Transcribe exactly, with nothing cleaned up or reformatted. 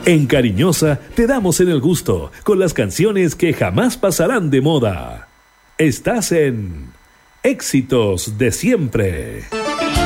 En Cariñosa te damos en el gusto con las canciones que jamás pasarán de moda. Estás en Éxitos de Siempre.